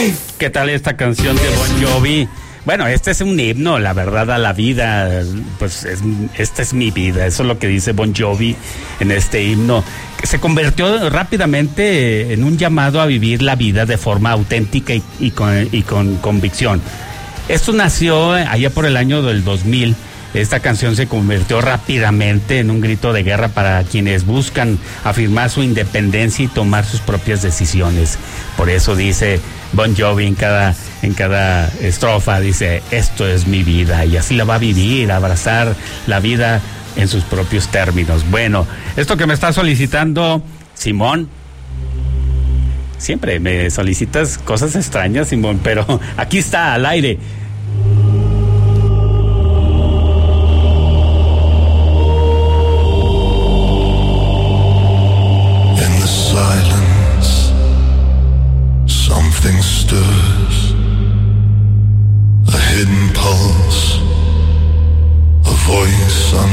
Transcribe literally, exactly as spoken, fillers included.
¿Qué tal esta canción de Bon Jovi? Bueno, este es un himno, la verdad, a la vida. Pues es, esta es mi vida, eso es lo que dice Bon Jovi en este himno, que se convirtió rápidamente en un llamado a vivir la vida de forma auténtica y, y, con, y con convicción. Esto nació allá por el año del dos mil. Esta canción se convirtió rápidamente en un grito de guerra para quienes buscan afirmar su independencia y tomar sus propias decisiones. Por eso dice Bon Jovi en cada, en cada estrofa, dice, esto es mi vida, y así la va a vivir, a abrazar la vida en sus propios términos. Bueno, esto que me está solicitando Simón, siempre me solicitas cosas extrañas, Simón, pero aquí está, al aire. Silence, something stirs, a hidden pulse, a voice